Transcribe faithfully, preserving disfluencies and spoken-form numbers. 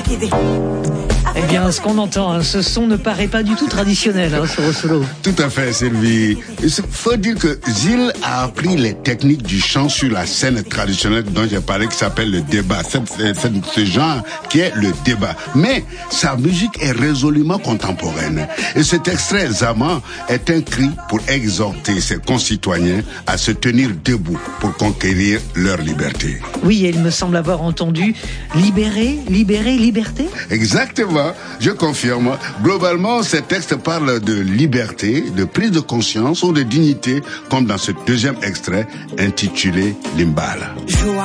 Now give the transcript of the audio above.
Eh bien, ce qu'on entend, hein, ce son ne paraît pas du tout traditionnel hein, sur Osolo. Tout à fait, Sylvie. Il faut dire que Zil a appris les techniques du chant sur la scène traditionnelle dont j'ai parlé, qui s'appelle le débat. C'est, c'est, c'est ce genre qui est le débat. Mais sa musique est résolument contemporaine. Et cet extrait, Zaman, est un cri pour exhorter ses concitoyens à se tenir debout pour conquérir leur liberté. Oui, et il me semble avoir entendu libérer, libérer, liberté. Exactement. Je confirme. Globalement, ces textes parlent de liberté, de prise de conscience ou de dignité, comme dans ce deuxième extrait intitulé Limbala.